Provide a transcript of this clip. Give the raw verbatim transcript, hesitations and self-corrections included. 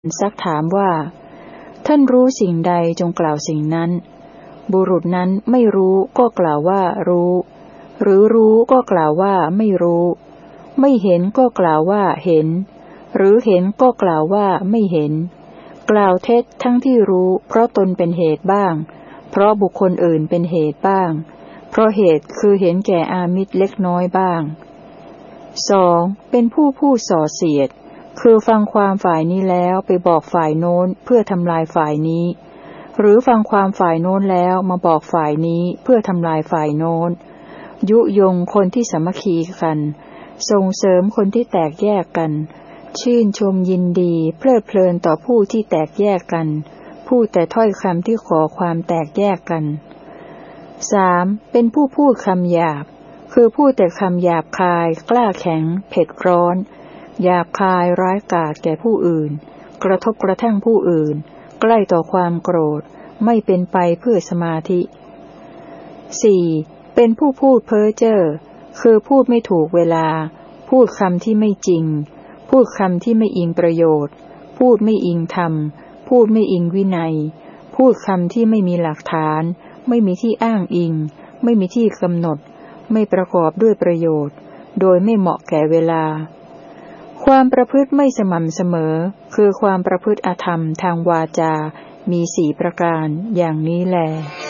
ซักถามว่าท่านรู้สิ่งใดจงกล่าวสิ่งนั้นบุรุษนั้นไม่รู้ก็กล่าวว่ารู้หรือรู้ก็กล่าวว่าไม่รู้ไม่เห็นก็กล่าวว่าเห็นหรือเห็นก็กล่าวว่าไม่เห็นกล่าวเท็จทั้งที่รู้เพราะตนเป็นเหตุบ้างเพราะบุคคลอื่นเป็นเหตุบ้างเพราะเหตุคือเห็นแก่อามิตรเล็กน้อยบ้างสองเป็นผู้พูดส่อเสียดคือฟังความฝ่ายนี้แล้วไปบอกฝ่ายโน้นเพื่อทำลายฝ่ายนี้หรือฟังความฝ่ายโน้นแล้วมาบอกฝ่ายนี้เพื่อทำลายฝ่ายโน้นยุยงคนที่สามัคคีกันส่งเสริมคนที่แตกแยกกันชื่นชมยินดีเพลิดเพลินต่อผู้ที่แตกแยกกันพูดแต่ถ้อยคำที่ขอความแตกแยกกันสามเป็นผู้พูดคำหยาบคือพูดแต่คำหยาบคายกล้าแข็งเผ็ดร้อนหยาบคายร้ายกาจแก่ผู้อื่นกระทบกระทั่งผู้อื่นใกล้ต่อความโกรธไม่เป็นไปเพื่อสมาธิสี่เป็นผู้พูดเพ้อเจ้อคือพูดไม่ถูกเวลาพูดคำที่ไม่จริงพูดคำที่ไม่อิงประโยชน์พูดไม่อิงธรรมพูดไม่อิงวินัยพูดคำที่ไม่มีหลักฐานไม่มีที่อ้างอิงไม่มีที่กำหนดไม่ประกอบด้วยประโยชน์โดยไม่เหมาะแก่เวลาความประพฤติไม่สม่ำเสมอคือความประพฤติอธรรมทางวาจามีสี่ประการอย่างนี้แล